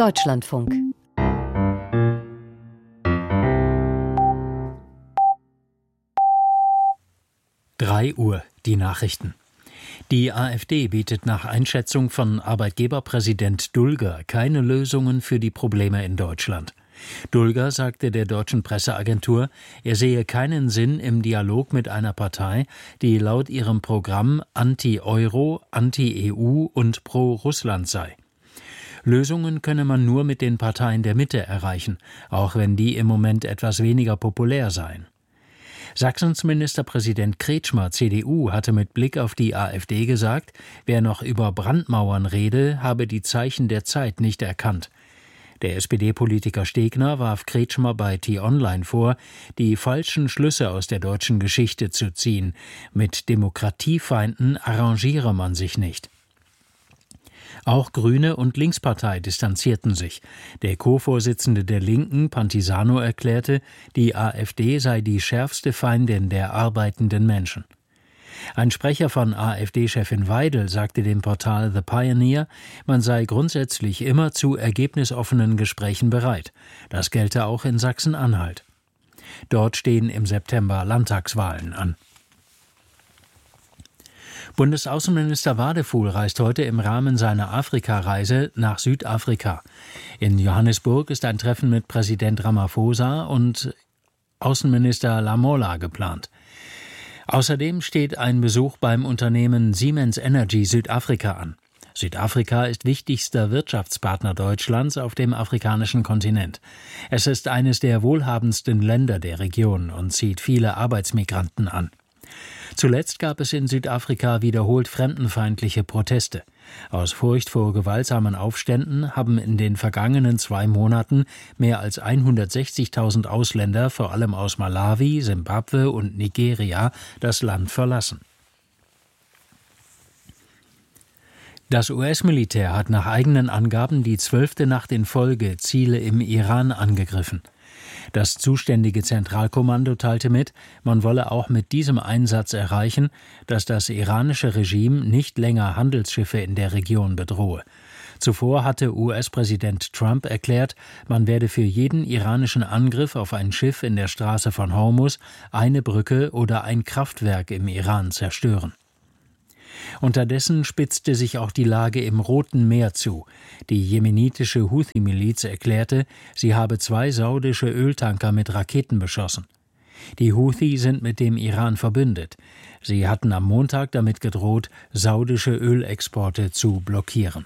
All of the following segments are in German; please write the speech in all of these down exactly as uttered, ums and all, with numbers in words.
Deutschlandfunk. drei Uhr, die Nachrichten. Die AfD bietet nach Einschätzung von Arbeitgeberpräsident Dulger keine Lösungen für die Probleme in Deutschland. Dulger sagte der deutschen Presseagentur, er sehe keinen Sinn im Dialog mit einer Partei, die laut ihrem Programm Anti-Euro, Anti-E U und Pro-Russland sei. Lösungen könne man nur mit den Parteien der Mitte erreichen, auch wenn die im Moment etwas weniger populär seien. Sachsens Ministerpräsident Kretschmer, C D U, hatte mit Blick auf die AfD gesagt, wer noch über Brandmauern rede, habe die Zeichen der Zeit nicht erkannt. Der S P D-Politiker Stegner warf Kretschmer bei T-Online vor, die falschen Schlüsse aus der deutschen Geschichte zu ziehen. Mit Demokratiefeinden arrangiere man sich nicht. Auch Grüne und Linkspartei distanzierten sich. Der Co-Vorsitzende der Linken, Pantisano, erklärte, die AfD sei die schärfste Feindin der arbeitenden Menschen. Ein Sprecher von AfD-Chefin Weidel sagte dem Portal The Pioneer, man sei grundsätzlich immer zu ergebnisoffenen Gesprächen bereit. Das gelte auch in Sachsen-Anhalt. Dort stehen im September Landtagswahlen an. Bundesaußenminister Wadefuhl reist heute im Rahmen seiner Afrikareise nach Südafrika. In Johannesburg ist ein Treffen mit Präsident Ramaphosa und Außenminister Lamola geplant. Außerdem steht ein Besuch beim Unternehmen Siemens Energy Südafrika an. Südafrika ist wichtigster Wirtschaftspartner Deutschlands auf dem afrikanischen Kontinent. Es ist eines der wohlhabendsten Länder der Region und zieht viele Arbeitsmigranten an. Zuletzt gab es in Südafrika wiederholt fremdenfeindliche Proteste. Aus Furcht vor gewaltsamen Aufständen haben in den vergangenen zwei Monaten mehr als hundertsechzigtausend Ausländer, vor allem aus Malawi, Simbabwe und Nigeria, das Land verlassen. Das U S-Militär hat nach eigenen Angaben die zwölfte Nacht in Folge Ziele im Iran angegriffen. Das zuständige Zentralkommando teilte mit, man wolle auch mit diesem Einsatz erreichen, dass das iranische Regime nicht länger Handelsschiffe in der Region bedrohe. Zuvor hatte U S-Präsident Trump erklärt, man werde für jeden iranischen Angriff auf ein Schiff in der Straße von Hormuz eine Brücke oder ein Kraftwerk im Iran zerstören. Unterdessen spitzte sich auch die Lage im Roten Meer zu. Die jemenitische Houthi-Miliz erklärte, sie habe zwei saudische Öltanker mit Raketen beschossen. Die Houthi sind mit dem Iran verbündet. Sie hatten am Montag damit gedroht, saudische Ölexporte zu blockieren.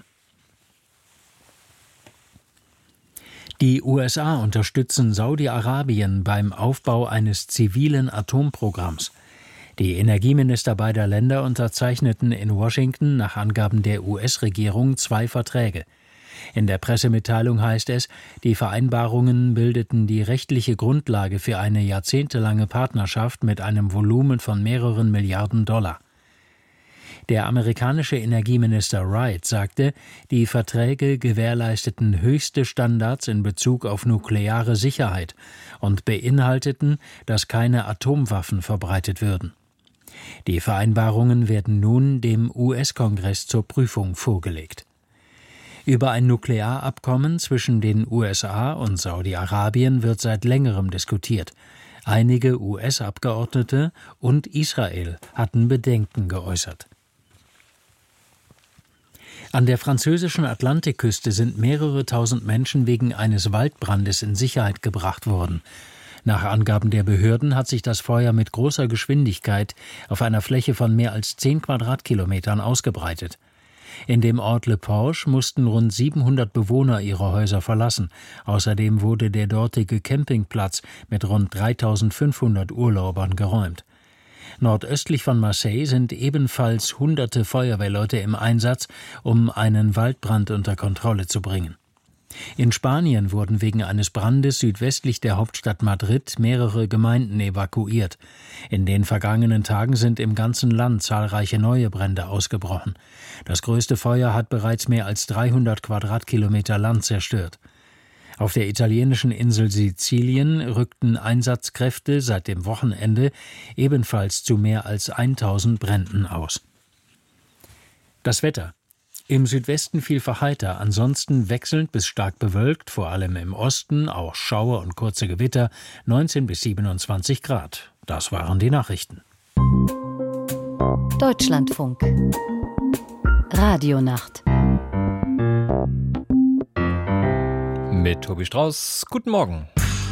Die U S A unterstützen Saudi-Arabien beim Aufbau eines zivilen Atomprogramms. Die Energieminister beider Länder unterzeichneten in Washington nach Angaben der U S-Regierung zwei Verträge. In der Pressemitteilung heißt es, die Vereinbarungen bildeten die rechtliche Grundlage für eine jahrzehntelange Partnerschaft mit einem Volumen von mehreren Milliarden Dollar. Der amerikanische Energieminister Wright sagte, die Verträge gewährleisteten höchste Standards in Bezug auf nukleare Sicherheit und beinhalteten, dass keine Atomwaffen verbreitet würden. Die Vereinbarungen werden nun dem U S-Kongress zur Prüfung vorgelegt. Über ein Nuklearabkommen zwischen den U S A und Saudi-Arabien wird seit längerem diskutiert. Einige U S-Abgeordnete und Israel hatten Bedenken geäußert. An der französischen Atlantikküste sind mehrere tausend Menschen wegen eines Waldbrandes in Sicherheit gebracht worden. Nach Angaben der Behörden hat sich das Feuer mit großer Geschwindigkeit auf einer Fläche von mehr als zehn Quadratkilometern ausgebreitet. In dem Ort Le Porche mussten rund siebenhundert Bewohner ihre Häuser verlassen. Außerdem wurde der dortige Campingplatz mit rund dreitausendfünfhundert Urlaubern geräumt. Nordöstlich von Marseille sind ebenfalls hunderte Feuerwehrleute im Einsatz, um einen Waldbrand unter Kontrolle zu bringen. In Spanien wurden wegen eines Brandes südwestlich der Hauptstadt Madrid mehrere Gemeinden evakuiert. In den vergangenen Tagen sind im ganzen Land zahlreiche neue Brände ausgebrochen. Das größte Feuer hat bereits mehr als dreihundert Quadratkilometer Land zerstört. Auf der italienischen Insel Sizilien rückten Einsatzkräfte seit dem Wochenende ebenfalls zu mehr als tausend Bränden aus. Das Wetter. Im Südwesten viel verheiter, ansonsten wechselnd bis stark bewölkt, vor allem im Osten, auch Schauer und kurze Gewitter, neunzehn bis siebenundzwanzig Grad. Das waren die Nachrichten. Deutschlandfunk. Radionacht. Mit Tobi Strauß. Guten Morgen.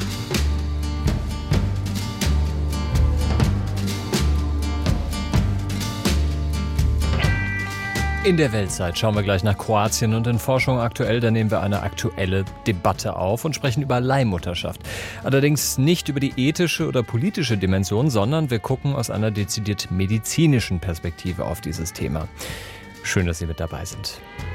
In der Weltzeit schauen wir gleich nach Kroatien und in Forschung aktuell. Da nehmen wir eine aktuelle Debatte auf und sprechen über Leihmutterschaft. Allerdings nicht über die ethische oder politische Dimension, sondern wir gucken aus einer dezidiert medizinischen Perspektive auf dieses Thema. Schön, dass Sie mit dabei sind.